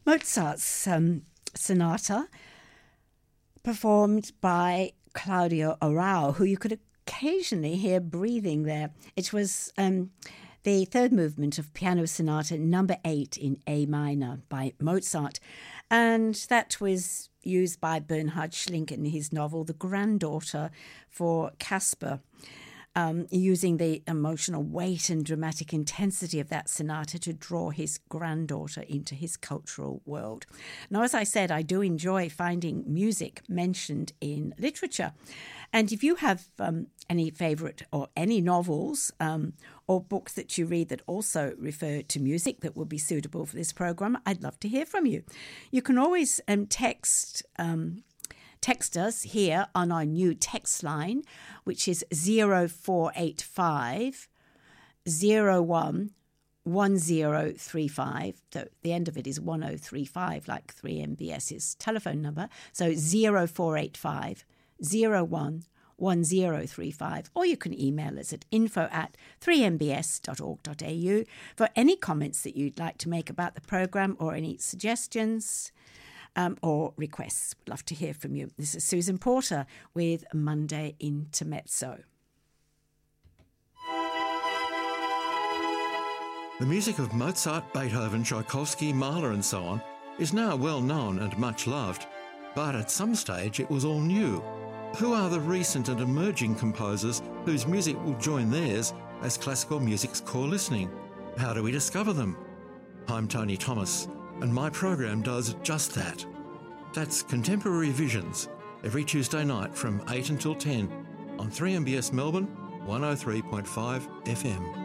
Mozart's sonata, performed by Claudio Arrau, who you could occasionally hear breathing there. It was the third movement of Piano Sonata number 8 in A minor by Mozart, and that was used by Bernhard Schlink in his novel The Granddaughter for Casper, using the emotional weight and dramatic intensity of that sonata to draw his granddaughter into his cultural world. Now, as I said, I do enjoy finding music mentioned in literature. And if you have any favourite or any novels or books that you read that also refer to music that would be suitable for this program, I'd love to hear from you. You can always text us here on our new text line, which is 0485 01 1035. So the end of it is 1035, like 3MBS's telephone number. So 0485 01 1035, or you can email us at info@3mbs.org.au for any comments that you'd like to make about the programme or any suggestions or requests. We'd love to hear from you. This is Susan Porter with Monday Intermezzo. The music of Mozart, Beethoven, Tchaikovsky, Mahler and so on is now well known and much loved, but at some stage it was all new. Who are the recent and emerging composers whose music will join theirs as classical music's core listening? How do we discover them? I'm Tony Thomas, and my program does just that. That's Contemporary Visions, every Tuesday night from 8 until 10 on 3MBS Melbourne, 103.5 FM.